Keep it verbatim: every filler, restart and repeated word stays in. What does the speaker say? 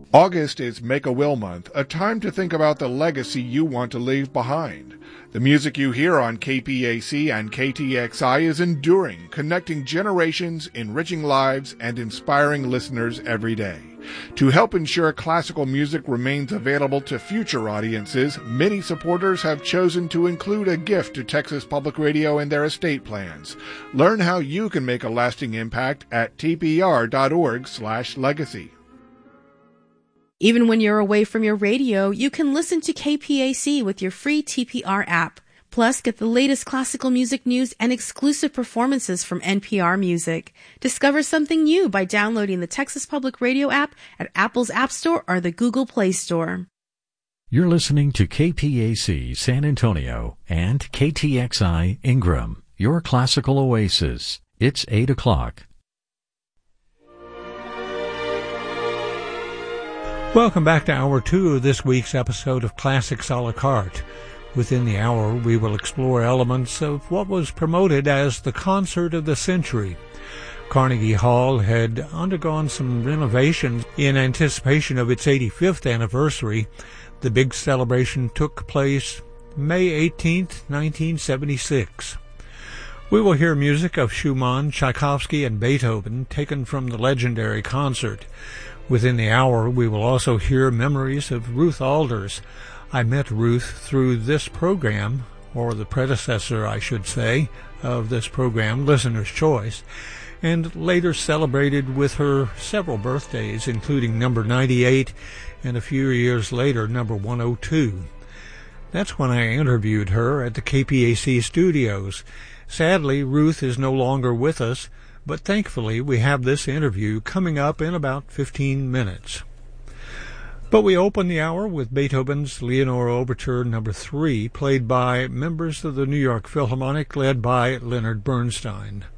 August is Make-A-Will Month, a time to think about the legacy you want to leave behind. The music you hear on K P A C and K T X I is enduring, connecting generations, enriching lives, and inspiring listeners every day. To help ensure classical music remains available to future audiences, many supporters have chosen to include a gift to Texas Public Radio in their estate plans. Learn how you can make a lasting impact at t p r dot org slash legacy. Even when you're away from your radio, you can listen to K P A C with your free T P R app. Plus, get the latest classical music news and exclusive performances from N P R Music. Discover something new by downloading the Texas Public Radio app at Apple's App Store or the Google Play Store. You're listening to K P A C San Antonio and K T X I Ingram, your classical oasis. It's eight o'clock. Welcome back to Hour two of this week's episode of Classics a la carte. Within the hour, we will explore elements of what was promoted as the Concert of the Century. Carnegie Hall had undergone some renovations in anticipation of its eighty-fifth anniversary. The big celebration took place May eighteenth, nineteen seventy-six. We will hear music of Schumann, Tchaikovsky, and Beethoven taken from the legendary concert. Within the hour, we will also hear memories of Ruth Alders. I met Ruth through this program, or the predecessor, I should say, of this program, Listener's Choice, and later celebrated with her several birthdays, including number ninety-eight and a few years later, number one oh two. That's when I interviewed her at the K P A C studios. Sadly, Ruth is no longer with us, but thankfully we have this interview coming up in about fifteen minutes. But we open the hour with Beethoven's Leonore Overture number three, played by members of the New York Philharmonic led by Leonard Bernstein.